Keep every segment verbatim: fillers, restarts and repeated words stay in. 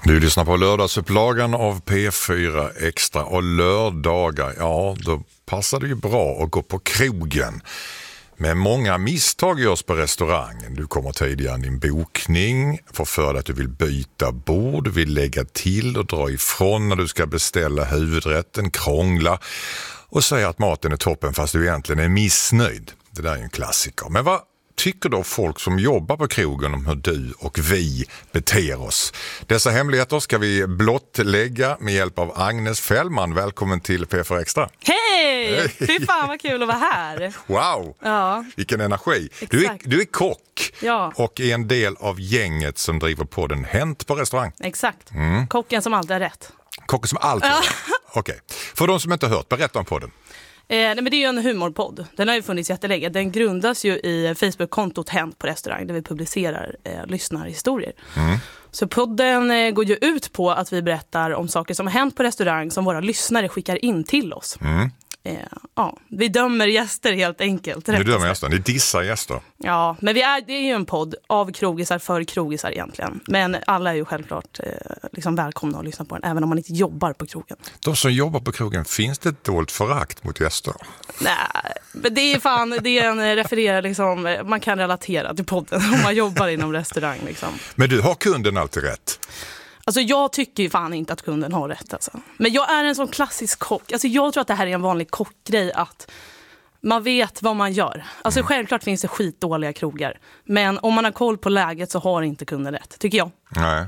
Du lyssnar på lördagsupplagan av P fyra Extra, och lördagar, ja då passar det ju bra att gå på krogen. Men många misstag görs på restaurangen. Du kommer tidigare än din bokning, får för dig att du vill byta bord, du vill lägga till och dra ifrån när du ska beställa huvudrätten, krångla och säga att maten är toppen fast du egentligen är missnöjd. Det där är en klassiker. Men vad tycker då folk som jobbar på krogen om hur du och vi beter oss? Dessa hemligheter ska vi blottlägga med hjälp av Agnes Fällman. Välkommen till P fyra Extra. Hej! Hey! Fy fan vad kul att vara här. Wow, ja. Vilken energi. Du är, du är kock ja. och är en del av gänget som driver på den Hänt på restaurang. Exakt, mm. kocken som alltid är rätt. Kocken som alltid är rätt. Okej, okay. För de som inte har hört, berätta om podden. Eh, nej, men det är ju en humorpodd. Den har ju funnits jättelänge. Den grundas ju i Facebook-kontot Hänt på restaurang där vi publicerar eh, lyssnarhistorier. Mm. Så podden eh, går ju ut på att vi berättar om saker som har hänt på restaurang som våra lyssnare skickar in till oss. Mm. Eh, ja, vi dömer gäster helt enkelt. Ni dömer gäster, ni dissar gäster. Ja, men vi är, det är ju en podd av krogisar för krogisar egentligen. Men alla är ju självklart eh, liksom välkomna att lyssna på den, även om man inte jobbar på krogen. De som jobbar på krogen, finns det ett dolt förakt mot gäster? Nej, men det är fan, det är en refererar liksom, man kan relatera till podden om man jobbar inom restaurang liksom. Men du, har kunden alltid rätt? Alltså jag tycker ju fan inte att kunden har rätt alltså. Men jag är en sån klassisk kock. Alltså jag tror att det här är en vanlig kockgrej att man vet vad man gör. Alltså mm. självklart finns det skitdåliga krogar. Men om man har koll på läget så har inte kunden rätt, tycker jag. Nej,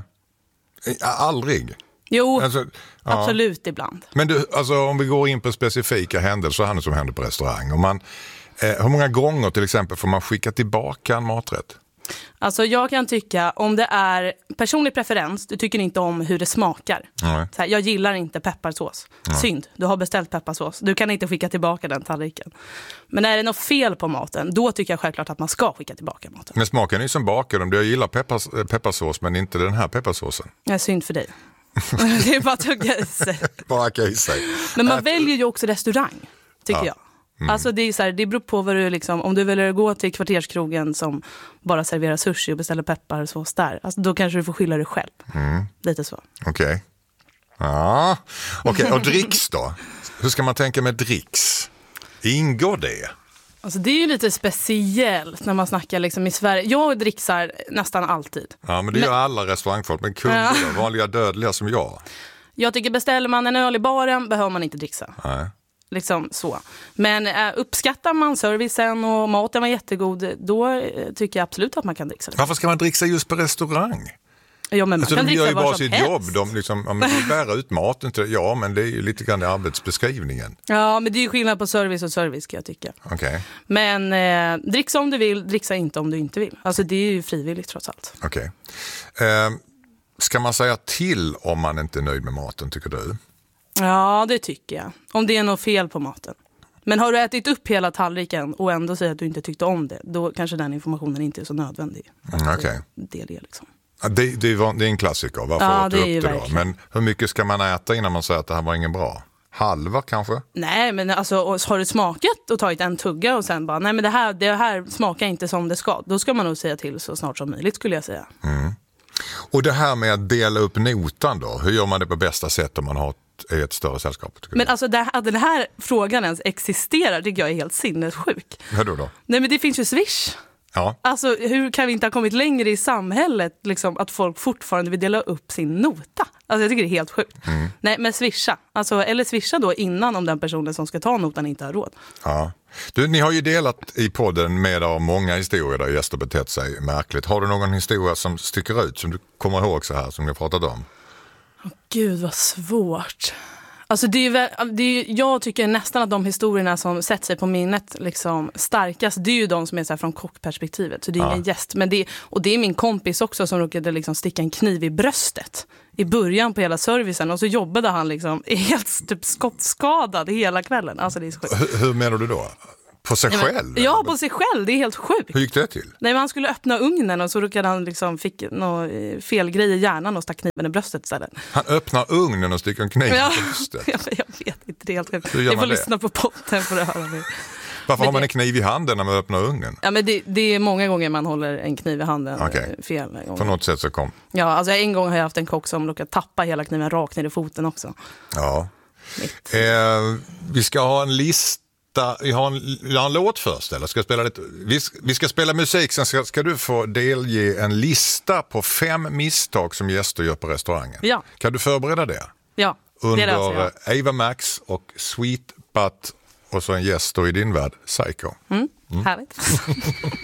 aldrig. Jo, alltså, ja. absolut ibland. Men du, alltså om vi går in på specifika händelser här som händer på restaurang. Om man, eh, hur många gånger till exempel får man skicka tillbaka en maträtt? Alltså jag kan tycka, om det är personlig preferens, du tycker inte om hur det smakar. Mm. Så här, jag gillar inte pepparsås. Mm. Synd, du har beställt pepparsås. Du kan inte skicka tillbaka den tallriken. Men är det något fel på maten, då tycker jag självklart att man ska skicka tillbaka maten. Men smaken är ju som bakar. Om du gillar peppars, pepparsås men inte den här pepparsåsen. Ja, synd för dig. Det är bara att tugga i sig. Bara tugga i sig. Men man väljer ju också restaurang, tycker ja. jag. Mm. Alltså det är så här, det beror på vad du liksom, om du väljer gå till kvarterskrogen som bara serverar sushi och beställer pepparsås där, alltså då kanske du får skylla dig själv. Mm. Lite så. Okej. Okay. Ja. Okej, okay. Och dricks då? Hur ska man tänka med dricks? Ingår det? Alltså det är ju lite speciellt när man snackar liksom i Sverige. Jag dricksar nästan alltid. Ja, men det men... gör alla restaurangfolk, men kunder, ja. vanliga dödliga som jag. Jag tycker beställer man en öl i baren behöver man inte dricksa. Nej. Liksom så. Men äh, uppskattar man servicen och maten var jättegod, då äh, tycker jag absolut att man kan dricksa det. Varför ska man dricksa just på restaurang? Ja, men man alltså, kan de dricksa gör ju var bara som sitt helst. jobb. De liksom, ja, men de bär ut maten till, ja, men det är ju lite grann i arbetsbeskrivningen. Ja, men det är ju skillnad på service och service, kan jag tycka. Okay. Men eh, dricksa om du vill, dricksa inte om du inte vill. Alltså det är ju frivilligt trots allt. Okej. Okay. Eh, ska man säga till om man inte är nöjd med maten, tycker du? Ja, det tycker jag. Om det är något fel på maten. Men har du ätit upp hela tallriken och ändå säger att du inte tyckte om det, då kanske den informationen inte är så nödvändig. Mm, okay. Det är det liksom. Ja, det, det, är, det är en klassiker. Varför ja, åt du upp det då? Men hur mycket ska man äta innan man säger att det här var ingen bra? Halva kanske? Nej, men alltså har du smakat och tagit en tugga och sen bara, nej men det här, det här smakar inte som det ska. Då ska man nog säga till så snart som möjligt, skulle jag säga. Mm. Och det här med att dela upp notan då, hur gör man det på bästa sätt om man har ett, ett större sällskap? Men alltså det, att den här frågan ens existerar tycker jag är helt sinnessjuk. Hur då då? Nej, men det finns ju Swish. Ja. Alltså hur kan vi inte ha kommit längre i samhället liksom, att folk fortfarande vill dela upp sin nota? Alltså jag tycker det är helt sjukt. Mm. Nej, men swisha. Alltså, eller swisha då innan om den personen som ska ta notan inte har råd. Ja. Du, ni har ju delat i podden med av många historier där gäster betett sig märkligt. Har du någon historia som sticker ut som du kommer ihåg så här som ni pratat om? Åh, gud vad svårt. Alltså det är väl, det är, jag tycker nästan att de historierna som sätter sig på minnet liksom starkast, det är ju de som är så här från kockperspektivet. Så det är ja. ingen gäst. Men det, och det är min kompis också som råkade liksom sticka en kniv i bröstet i början på hela servicen. Och så jobbade han liksom helt typ skottskadad hela kvällen. Alltså det är så sjukt. Hur, hur menar du då? På sig ja, men, själv? Ja, på sig själv. Det är helt sjukt. Hur gick det till? Nej, men han skulle öppna ugnen och så råkade han liksom fick någon fel grej i hjärnan och stack kniven i bröstet istället. Han öppnar ugnen och sticker en kniv ja, i bröstet? jag, jag vet inte, det är helt sjukt. Jag får det? lyssna på podden för att höra mig. Varför har man det, en kniv i handen när man öppnar ugnen? Ja, men det, det är många gånger man håller en kniv i handen. Okej. Fel gånger. På något sätt så kom. Ja, alltså en gång har jag haft en kock som råkade tappa hela kniven rakt ner i foten också. Ja. Eh, vi ska ha en lista. Vi har en, vi har en låt först, eller ska jag spela lite? Vi, vi ska spela musik, sen ska, ska du få delge en lista på fem misstag som gäster gör på restaurangen. Ja. Kan du förbereda det? Ja, det Under löser jag. Ava Max och Sweet But och så en gäst då i din värld, Psycho. Mm, mm. Härligt.